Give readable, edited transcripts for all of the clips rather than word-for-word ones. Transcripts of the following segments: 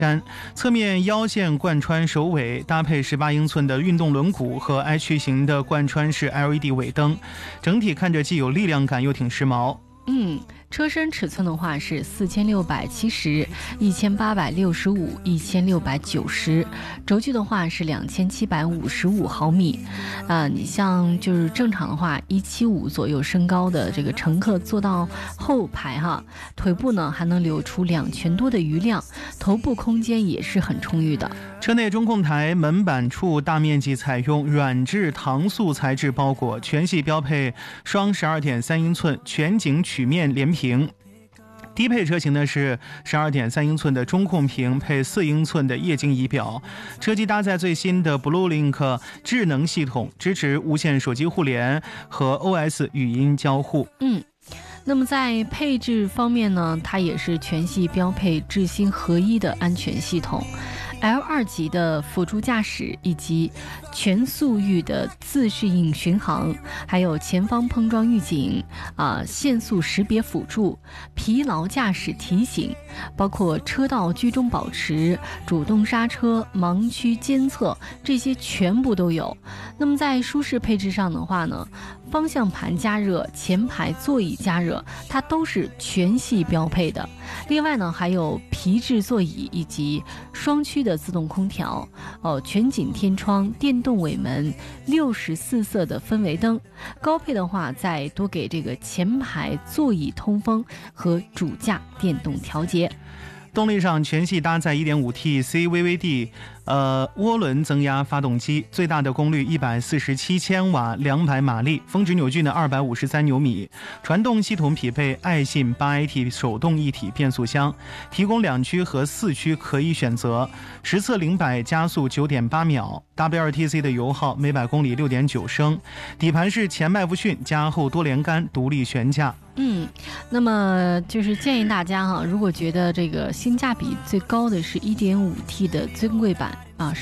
侧面腰线贯穿首尾，搭配18英寸的运动轮毂和 H 型的贯穿式 LED 尾灯，整体看着既有力量感又挺时髦。 车身尺寸的话是4670、1865、1690，轴距的话是2755毫米。你像就是正常的话175左右身高的这个乘客坐到后排哈，腿部呢还能留出2拳多的余量，头部空间也是很充裕的。 车内中控台门板处大面积采用软质搪塑材质包裹，全系标配双12.3英寸全景曲面连屏。低配车型呢是12.3英寸的中控屏配4英寸的液晶仪表，车机搭载最新的 BlueLink 智能系统，支持无线手机互联和 OS 语音交互。 那么在配置方面呢，它也是全系标配智新合一的安全系统。L2 级的辅助驾驶以及全速域的自适应巡航，还有前方碰撞预警限速识别辅助、疲劳驾驶提醒，包括车道居中保持、主动刹车、盲区监测，这些全部都有。那么在舒适配置上的话呢，方向盘加热、前排座椅加热，它都是全系标配的。另外呢，还有皮质座椅以及双区的自动空调，全景天窗、电动尾门、64色的氛围灯。高配的话，再多给这个前排座椅通风和主驾电动调节。 动力上，全系搭载 1.5T CVVD 涡轮增压发动机，最大的功率147千瓦，200马力，峰值扭矩呢253牛米。传动系统匹配爱信 8AT 手动一体变速箱，提供2驱和4驱可以选择。实测0-100加速9.8秒， WLTC 的油耗每百公里6.9升。底盘是前麦弗逊加后多连杆独立悬架。 那么就是建议大家如果觉得这个性价比最高的是 1.5T 的尊贵版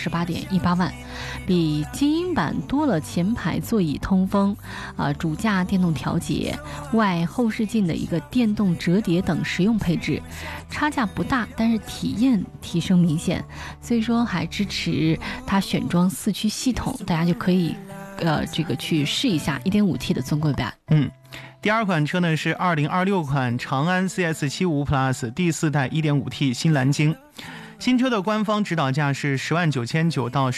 18.18万，比精英版多了前排座椅通风主驾电动调节、外后视镜的一个电动折叠等实用配置，差价不大，但是体验提升明显，所以说还支持它选装4驱系统，大家就可以这个去试一下 1.5T 的尊贵版。 第二款车呢是2026款长安 CS75 Plus 第4代 1.5T 新蓝鲸。新车的官方指导价是10.999万到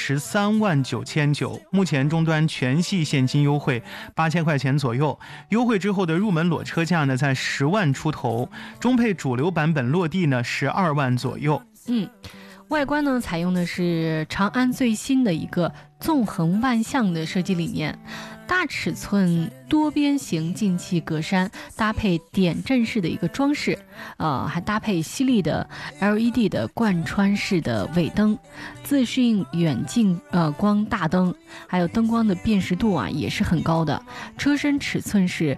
13.999万，目前终端全系现金优惠8000块钱左右，优惠之后的入门裸车价呢在10万出头，中配主流版本落地呢12万左右。 外观呢采用的是长安最新的一个纵横万象的设计理念，大尺寸多边形进气格栅搭配点阵式的一个装饰，还搭配犀利的 LED 的贯穿式的尾灯，自适应远近光大灯，还有灯光的辨识度也是很高的。车身尺寸是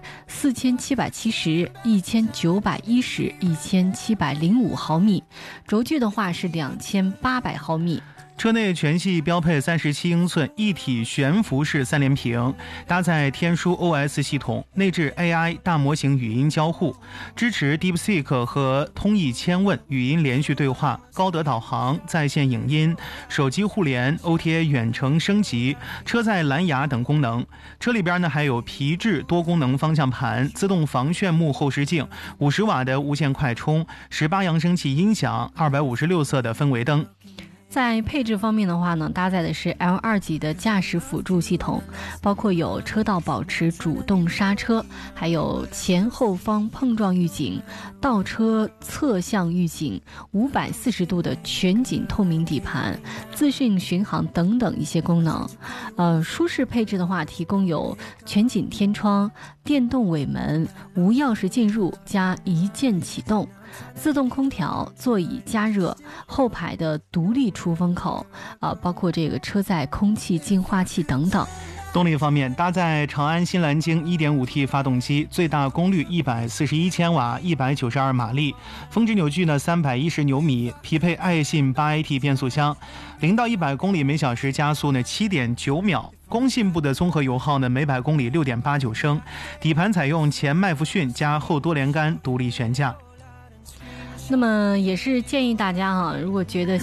4770、1910、1705毫米，轴距的话是2800毫米。 车内全系标配37英寸一体悬浮式3连屏，搭载天枢 OS 系统，内置 AI 大模型语音交互，支持 DeepSeek 和通义千问语音连续对话、高德导航、在线影音、手机互联、OTA 远程升级、车载蓝牙等功能。车里边呢还有皮质多功能方向盘、自动防眩目后视镜、50瓦的无线快充、18扬声器音响、256色的氛围灯。 在配置方面的话呢，搭载的是 L2 级的驾驶辅助系统，包括有车道保持主动刹车，还有前后方碰撞预警、倒车侧向预警、540度的全景透明底盘、自适应巡航等等一些功能。舒适配置的话，提供有全景天窗、电动尾门、无钥匙进入加一键启动、自动空调、座椅加热、后排的独立出风口，包括这个车载空气净化器等等。 动力方面，搭载长安新蓝鲸 1.5T 发动机，最大功率141千瓦，192马力，峰值扭矩呢310牛米，匹配爱信 8AT 变速箱，0到100公里每小时加速呢7.9秒。工信部的综合油耗呢每百公里6.89升，底盘采用前麦弗逊加后多连杆独立悬架。 那么也是建议大家如果觉得